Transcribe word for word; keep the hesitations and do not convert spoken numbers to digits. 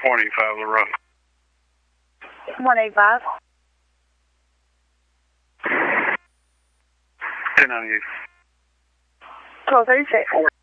one eighty-five LaRoe. one eighty-five. ten ninety-eight. twelve thirty-six.